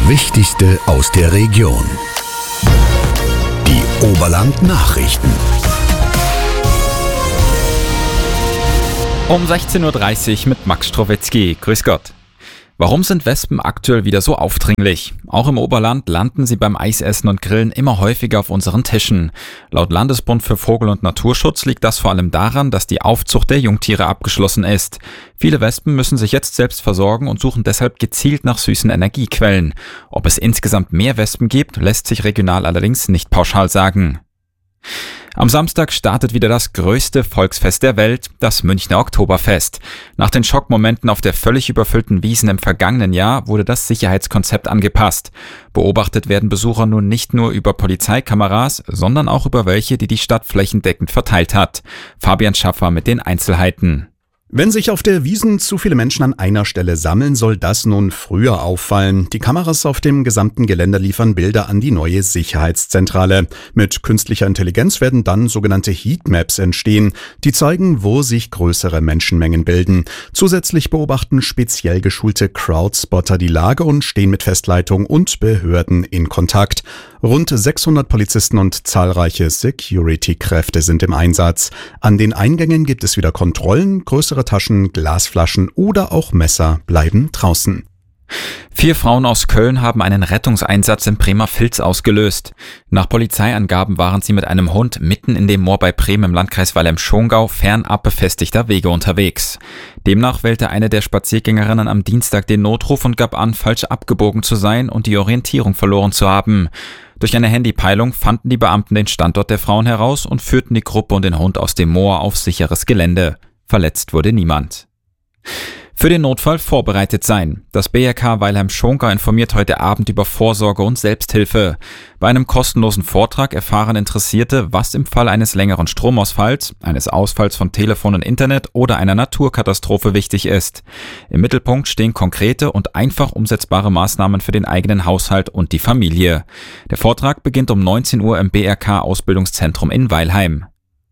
Wichtigste aus der Region. Die Oberland-Nachrichten. Um 16.30 Uhr mit Max Strowetzky. Grüß Gott. Warum sind Wespen aktuell wieder so aufdringlich? Auch im Oberland landen sie beim Eisessen und Grillen immer häufiger auf unseren Tischen. Laut Landesbund für Vogel- und Naturschutz liegt das vor allem daran, dass die Aufzucht der Jungtiere abgeschlossen ist. Viele Wespen müssen sich jetzt selbst versorgen und suchen deshalb gezielt nach süßen Energiequellen. Ob es insgesamt mehr Wespen gibt, lässt sich regional allerdings nicht pauschal sagen. Am Samstag startet wieder das größte Volksfest der Welt, das Münchner Oktoberfest. Nach den Schockmomenten auf der völlig überfüllten Wiesn im vergangenen Jahr wurde das Sicherheitskonzept angepasst. Beobachtet werden Besucher nun nicht nur über Polizeikameras, sondern auch über welche, die die Stadt flächendeckend verteilt hat. Fabian Schaffer mit den Einzelheiten. Wenn sich auf der Wiesn zu viele Menschen an einer Stelle sammeln, soll das nun früher auffallen. Die Kameras auf dem gesamten Gelände liefern Bilder an die neue Sicherheitszentrale. Mit künstlicher Intelligenz werden dann sogenannte Heatmaps entstehen, die zeigen, wo sich größere Menschenmengen bilden. Zusätzlich beobachten speziell geschulte Crowdspotter die Lage und stehen mit Festleitung und Behörden in Kontakt. Rund 600 Polizisten und zahlreiche Security-Kräfte sind im Einsatz. An den Eingängen gibt es wieder Kontrollen, größere Taschen, Glasflaschen oder auch Messer bleiben draußen. 4 Frauen aus Köln haben einen Rettungseinsatz in Bremervils ausgelöst. Nach Polizeiangaben waren sie mit einem Hund mitten in dem Moor bei Bremen im Landkreis Weilheim-Schongau fernab befestigter Wege unterwegs. Demnach wählte eine der Spaziergängerinnen am Dienstag den Notruf und gab an, falsch abgebogen zu sein und die Orientierung verloren zu haben. Durch eine Handypeilung fanden die Beamten den Standort der Frauen heraus und führten die Gruppe und den Hund aus dem Moor auf sicheres Gelände. Verletzt wurde niemand. Für den Notfall vorbereitet sein. Das BRK Weilheim-Schongau informiert heute Abend über Vorsorge und Selbsthilfe. Bei einem kostenlosen Vortrag erfahren Interessierte, was im Fall eines längeren Stromausfalls, eines Ausfalls von Telefon und Internet oder einer Naturkatastrophe wichtig ist. Im Mittelpunkt stehen konkrete und einfach umsetzbare Maßnahmen für den eigenen Haushalt und die Familie. Der Vortrag beginnt um 19 Uhr im BRK-Ausbildungszentrum in Weilheim.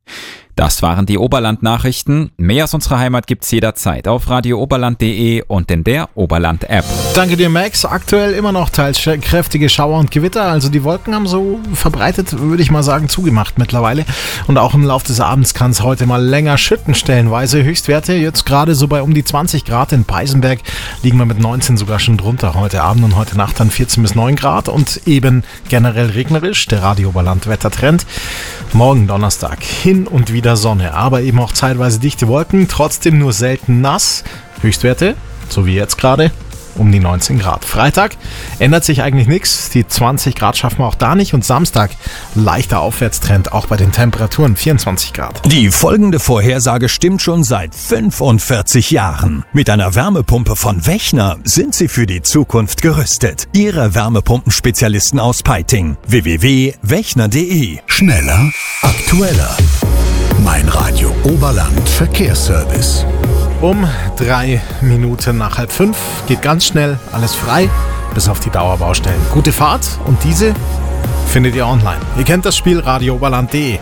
Das waren die Oberland-Nachrichten. Mehr aus unserer Heimat gibt's jederzeit auf radiooberland.de und in der Oberland-App. Danke dir, Max. Aktuell immer noch teils kräftige Schauer und Gewitter. Also die Wolken haben so verbreitet, würde ich mal sagen, zugemacht mittlerweile. Und auch im Laufe des Abends kann es heute mal länger schütten stellenweise. Höchstwerte jetzt gerade so bei um die 20 Grad. In Peißenberg liegen wir mit 19 sogar schon drunter. Heute Abend und heute Nacht dann 14 bis 9 Grad und eben generell regnerisch. Der Radio Oberland Wettertrend. Morgen Donnerstag hin und wieder Sonne, aber eben auch zeitweise dichte Wolken, trotzdem nur selten nass. Höchstwerte, so wie jetzt gerade, um die 19 Grad. Freitag ändert sich eigentlich nichts, die 20 Grad schaffen wir auch da nicht und Samstag leichter Aufwärtstrend, auch bei den Temperaturen 24 Grad. Die folgende Vorhersage stimmt schon seit 45 Jahren. Mit einer Wärmepumpe von Wechner sind Sie für die Zukunft gerüstet. Ihre Wärmepumpenspezialisten aus Peiting. www.wechner.de. Schneller, aktueller. Mein Radio Oberland Verkehrsservice. Um 3 Minuten nach 4:30 geht ganz schnell alles frei, bis auf die Dauerbaustellen. Gute Fahrt und diese findet ihr online. Ihr kennt das Spiel radiooberland.de.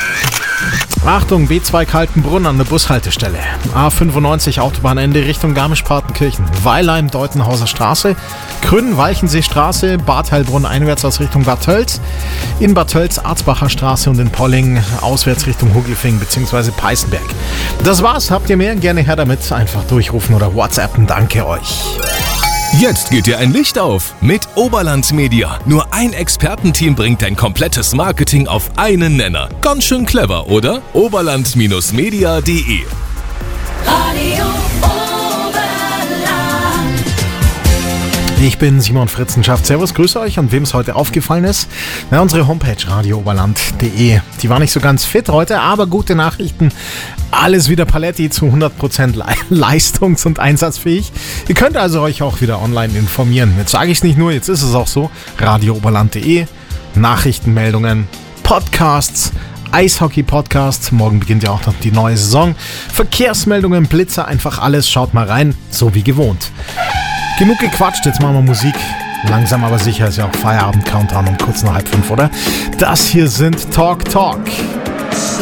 Achtung, B2 Kaltenbrunn an der Bushaltestelle. A95 Autobahnende Richtung Garmisch-Partenkirchen. Weilheim Deutenhauser Straße. Grün-Walchensee-Straße. Bad Heilbrunn einwärts aus Richtung Bad Tölz. In Bad Tölz Arzbacher Straße und in Polling auswärts Richtung Hugelfing bzw. Peißenberg. Das war's. Habt ihr mehr? Gerne her damit. Einfach durchrufen oder WhatsAppen. Danke euch. Jetzt geht dir ein Licht auf mit Oberland Media. Nur ein Expertenteam bringt dein komplettes Marketing auf einen Nenner. Ganz schön clever, oder? Oberland-media.de. Radio Oberland. Ich bin Simon Fritzenschaft. Servus, grüße euch. Und wem es heute aufgefallen ist, na, unsere Homepage radiooberland.de. Die war nicht so ganz fit heute, aber gute Nachrichten. Alles wieder Paletti zu 100% leistungs- und einsatzfähig. Ihr könnt also euch auch wieder online informieren. Jetzt sage ich es nicht nur, jetzt ist es auch so. radiooberland.de, Nachrichtenmeldungen, Podcasts, Eishockey-Podcast. Morgen beginnt ja auch noch die neue Saison. Verkehrsmeldungen, Blitzer, einfach alles. Schaut mal rein, so wie gewohnt. Genug gequatscht, jetzt machen wir Musik. Langsam aber sicher ist ja auch Feierabend-Countdown um kurz nach 4:30, oder? Das hier sind Talk Talk.